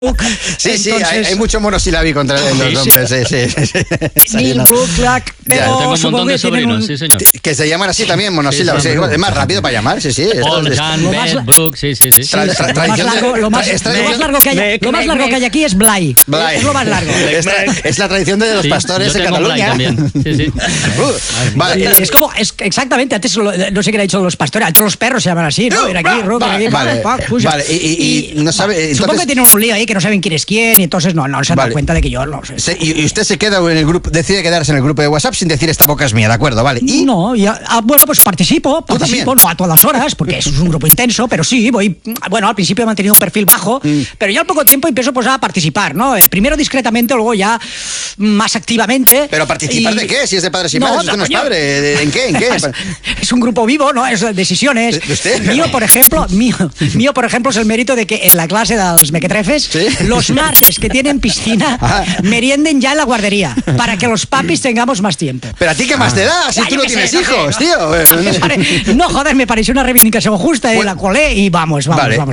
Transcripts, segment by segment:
Sí, entonces, hay mucho monosilábico contra los nombres. Sí. Millbrook, Clack, pero supongo que tienen un... sí, señor. Que se llaman así también, monosílabos. Es más rápido para llamar, sí. Brook, sí. Lo más largo que hay aquí es Blay. Es lo más largo. Es la tradición de los pastores en Cataluña. Sí. Vale. Es como, exactamente, antes no sé qué le ha dicho los pastores, antes los perros se llaman así, ¿no? Ven aquí, Rook, aquí, vale. Y no sabe. Entonces, supongo que tienen un lío ahí que no saben quién es quién y entonces no se han dado cuenta de que yo no sé. Y usted se queda en el grupo, decide quedarse en el grupo de WhatsApp sin decir esta boca es mía, ¿de acuerdo? Vale. ¿Y? No, bueno, pues participo, no a todas horas, porque es un grupo intenso, pero sí, bueno, al principio he mantenido un perfil bajo, pero ya al poco tiempo empiezo pues a participar, ¿no? Primero discretamente, luego ya más activamente. ¿Pero participar de qué? Si es de padres y madres, usted no es padre. ¿En qué? Es un grupo vivo, ¿no? Es decisiones. ¿De usted? Mío, por ejemplo, es el mérito de que en la clase de los mequetrefes, los mares que tienen piscina merienden ya en la guardería, para que los papis tengamos más tiempo. ¿Pero a ti qué más te da? Si tú no tienes hijos, tío. No, joder, me pareció una reivindicación justa y la colé y vamos.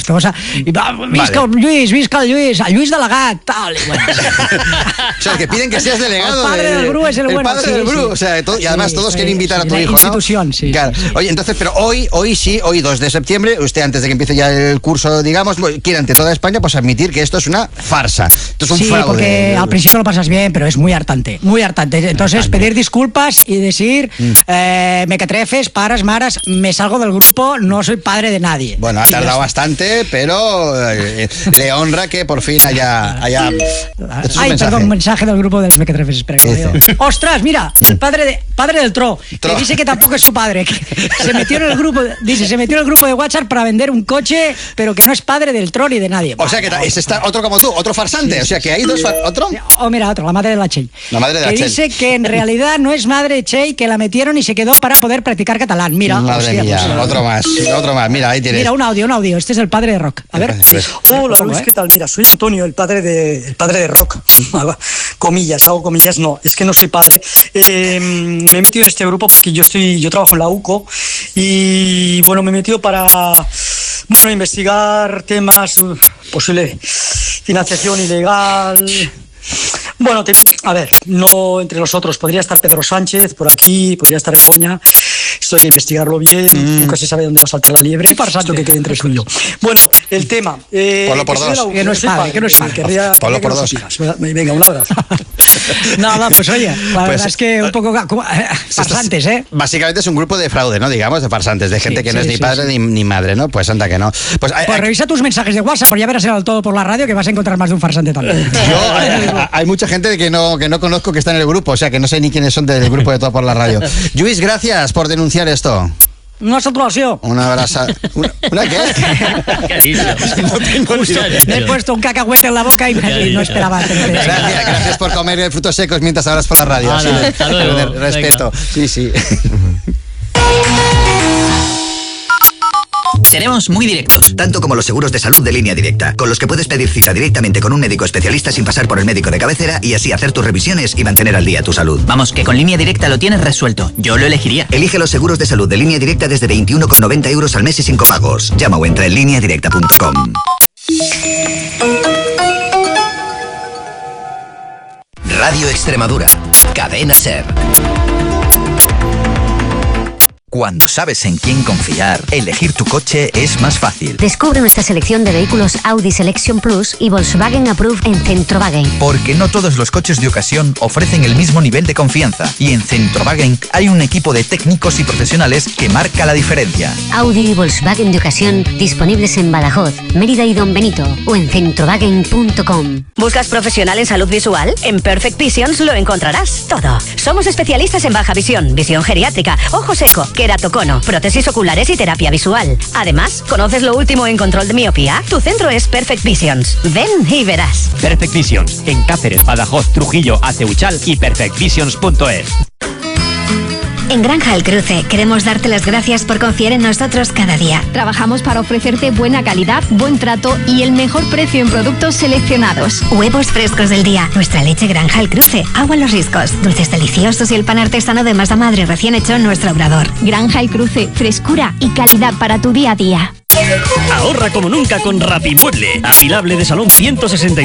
Visca Lluís, a Lluís Delegat, tal. Bueno. O sea, que piden que seas delegado. El padre del Bru es el bueno. El padre del Bru, o sea, y además todos quieren invitar a tu hijo, ¿no? Institución, sí. Claro. Oye, entonces, pero hoy 2 de septiembre, usted antes de que empiece ya el curso, digamos, quiere ante toda España pues admitir que esto es una farsa. Esto es un fraude. Sí, porque al principio lo pasas bien, pero es muy hartante. Entonces, pedir disculpas y decir, mequetrefes, paras, maras, me salgo del grupo, no soy padre de nadie. Bueno, ha tardado bastante, pero le honra que por fin haya... un mensaje del grupo de los mequetrefes, espera que lo leo. ¡Ostras, mira! El padre del Tro, que dice que tampoco es su padre, que se metió en el grupo de WhatsApp para vender un coche, pero que no es padre del Tro ni de nadie. O sea que está otro como tú, otro farsante. Sí. O sea que hay dos ¿otro? Mira, otro, la madre de la Txell. La madre de la Txell. Que dice que en realidad no es madre de Txell, que la metieron y se quedó para poder practicar catalán. Mira, madre mía, otro más. Mira, ahí tienes. Mira, un audio. Este es el padre de Rock. A ver. Hola, Luis, ¿qué tal? Mira, soy Antonio, el padre de Rock. Comillas, hago comillas, no, es que no soy padre. Me he metido en este grupo porque yo trabajo en la UCO y bueno, me he metido para investigar temas, posible financiación ilegal. Bueno, a ver, no entre nosotros, podría estar Pedro Sánchez por aquí, podría estar Begoña. Esto hay que investigarlo bien, nunca se sabe dónde va a saltar la liebre. Esto que quede entre tú y yo. Bueno, el tema. Ponlo por dos. Que no es padre. Ponlo por dos. Venga, un abrazo. Nada, pues oye, la verdad es que un poco farsantes, ¿eh? Básicamente es un grupo de fraude, ¿no? Digamos, de farsantes, de gente que no es ni padre ni madre, ¿no? Pues anda que no. Pues revisa tus mensajes de WhatsApp, por ya verás el todo por la radio, que vas a encontrar más de un farsante también. Hay mucha gente que no conozco que está en el grupo, o sea, que no sé ni quiénes son del grupo de todo por la radio. Lluís, gracias por denunciar esto. Una saturación. Una abraza. ¿Una qué? No tengo me he puesto un cacahuete en la boca y no esperaba. Gracias por comer frutos secos mientras hablas por la radio. Respeto. Venga. Sí. Seremos muy directos, tanto como los seguros de salud de Línea Directa, con los que puedes pedir cita directamente con un médico especialista sin pasar por el médico de cabecera y así hacer tus revisiones y mantener al día tu salud. Vamos, que con Línea Directa lo tienes resuelto. Yo lo elegiría. Elige los seguros de salud de Línea Directa desde 21,90 euros al mes y sin copagos. Llama o entra en lineadirecta.com. Radio Extremadura. Cadena SER. Cuando sabes en quién confiar, elegir tu coche es más fácil. Descubre nuestra selección de vehículos Audi Selection Plus y Volkswagen Approved en Centrowagen. Porque no todos los coches de ocasión ofrecen el mismo nivel de confianza. Y en Centrowagen hay un equipo de técnicos y profesionales que marca la diferencia. Audi y Volkswagen de ocasión disponibles en Badajoz, Mérida y Don Benito o en centrowagen.com. ¿Buscas profesional en salud visual? En Perfect Visions lo encontrarás todo. Somos especialistas en baja visión, visión geriátrica, ojo seco, queratocono, prótesis oculares y terapia visual. Además, ¿conoces lo último en control de miopía? Tu centro es Perfect Visions. Ven y verás. Perfect Visions, en Cáceres, Badajoz, Trujillo, Aceuchal y perfectvisions.es. En Granja El Cruce queremos darte las gracias por confiar en nosotros cada día. Trabajamos para ofrecerte buena calidad, buen trato y el mejor precio en productos seleccionados. Huevos frescos del día, nuestra leche Granja El Cruce, agua en los riscos, dulces deliciosos y el pan artesano de masa madre recién hecho en nuestro obrador. Granja El Cruce, frescura y calidad para tu día a día. Ahorra como nunca con Rapimueble. Afilable de salón 169.